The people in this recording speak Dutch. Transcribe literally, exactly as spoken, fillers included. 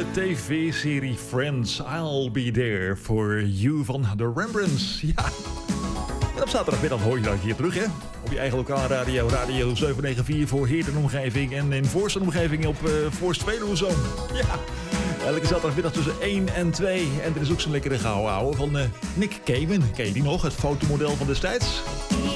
de tv-serie Friends. I'll be there for you van de Rembrandts. Ja. En op zaterdagmiddag hoor je dat hier terug, hè? Op je eigen lokale radio, radio zeven negen vier voor Heert en omgeving. En in Voorst en omgeving op uh, Voorst Veluwezoom. Ja. Elke zaterdagmiddag tussen één en twee. En er is ook zo'n lekkere gouden ouwe van uh, Nick Cayman. Ken je die nog? Het fotomodel van destijds?